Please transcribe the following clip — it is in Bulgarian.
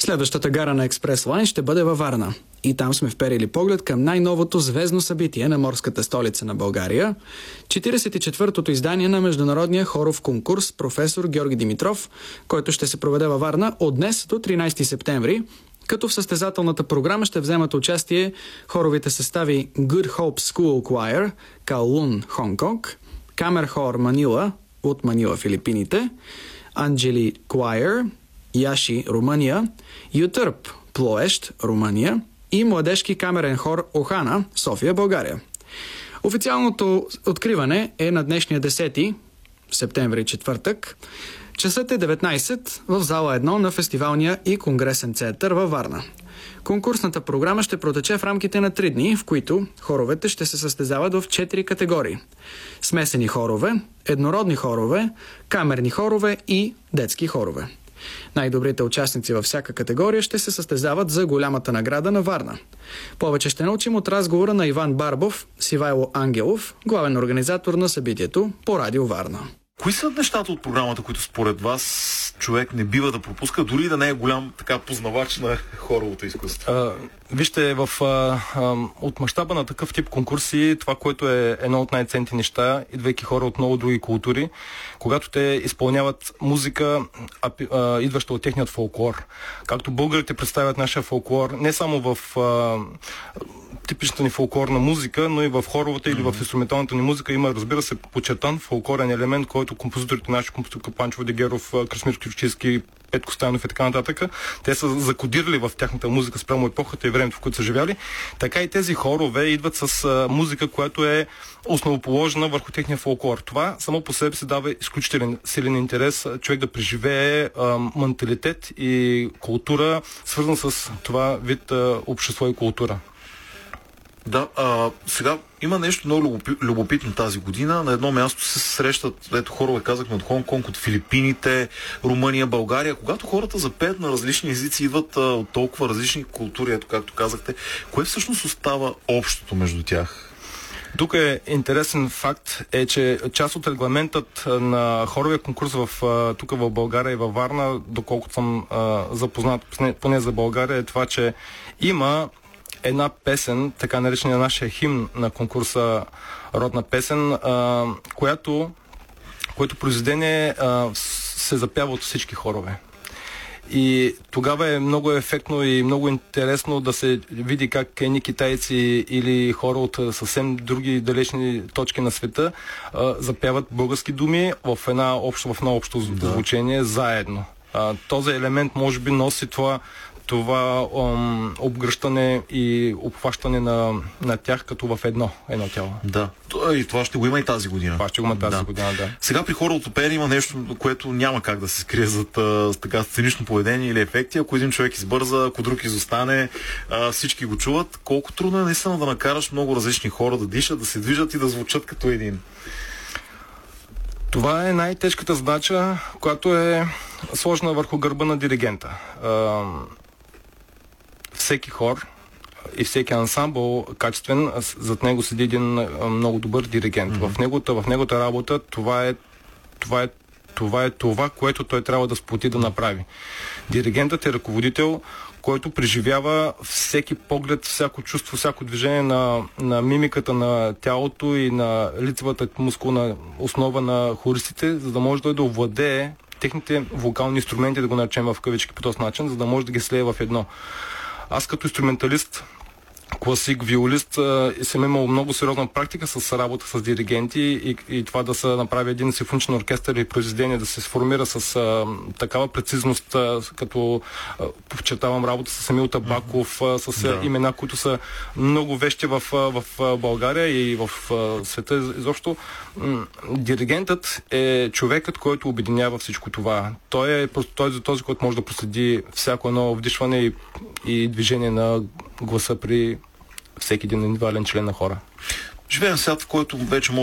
Следващата гара на Експрес Лайн ще бъде във Варна. И там сме вперили поглед към най-новото звездно събитие на морската столица на България – 44-тото издание на международния хоров конкурс «Професор Георги Димитров», който ще се проведе във Варна от днес до 13 септември, като в състезателната програма ще вземат участие хоровите състави Good Hope School Choir, Каолун, Хонг-Конг, Камер Хор Манила от Манила, Филипините, Анджели Choir, Яши, Румъния, Ютърп, Плоещ, Румъния и младежки камерен хор Охана, София, България. Официалното откриване е на днешния 10 септември, четвъртък. Часът е 19 в зала 1 на фестивалния и конгресен център във Варна. Конкурсната програма ще протече в рамките на 3 дни, в които хоровете ще се състезават в 4 категории: смесени хорове, еднородни хорове, камерни хорове и детски хорове. Най-добрите участници във всяка категория ще се състезават за голямата награда на Варна. Повече ще научим от разговора на Иван Барбов с Ивайло Ангелов, главен организатор на събитието по Радио Варна. Кои са нещата от програмата, които според вас човек не бива да пропуска, дори да не е голям така познавач на хоровото изкуство? Вижте, от мащаба на такъв тип конкурси, това, което е едно от най-ценните неща, идвайки хора от много други култури, когато те изпълняват музика, идваща от техният фолклор. Както българите представят нашия фолклор не само в типичната ни фолклорна музика, но и в хоровата или в инструменталната ни музика има, разбира се, подчертан фолклорен елемент, който композиторите, наши композитори Панчо Дегеров, Красимир Кючийски, Петко Стоянов и така нататък, те са закодирали в тяхната музика спрямо епохата и времето, в което са живяли. Така и тези хорове идват с музика, която е основоположена върху техния фолклор. Това само по себе се дава изключителен силен интерес човек да преживее менталитет и култура, свързан с това вид общество и култура. Да, сега има нещо много любопитно тази година. На едно място се срещат, ето хорове казахме, от Хонг-Конг, от Филипините, Румъния, България. Когато хората запеят на различни езици, идват от толкова различни култури, ето както казахте, кое всъщност остава общото между тях? Тук е интересен факт, че част от регламентът на хоровия конкурс тук в България и във Варна, доколкото съм запознат, поне за България, е това, че има една песен, така наречения нашия химн на конкурса родна песен, което произведение се запява от всички хорове. И тогава е много ефектно и много интересно да се види как едни китайци или хора от съвсем други далечни точки на света запяват български думи в едно общо звучение заедно. Този елемент може би носи това обгръщане и обхващане на тях като в едно тяло. Да. И това ще го има и тази година. Това ще го има тази година, да. Сега при хоровото пеене има нещо, което няма как да се скрие зад така сценично поведение или ефекти. Ако един човек избърза, ако друг изостане, всички го чуват. Колко трудно е наистина да накараш много различни хора да дишат, да се движат и да звучат като един. Това е най-тежката задача, която е сложена върху гърба на диригента. Всеки хор и всеки ансамбъл качествен, зад него седи един много добър диригент. В неговата работа това е това, което той трябва да сплоти да направи. Диригентът е ръководител, който преживява всеки поглед, всяко чувство, всяко движение на мимиката на тялото и на лицевата мускулна основа на хористите, за да може да овладее техните вокални инструменти, да го наречем в кавички по този начин, за да може да ги слее в едно. Аз като инструменталист, класик, виолист, съм имал много сериозна практика с работа с диригенти и това да се направи един симфоничен оркестър и произведение да се сформира с такава прецизност, като подчертавам работа с Емил Табаков, с имена, които са много вещи в България и в света изобщо. Диригентът е човекът, който обединява всичко това. Той е този, който може да проследи всяко едно вдишване и движение на гласа при всеки един индивидуален член на хора. Живеем в свят, в който вече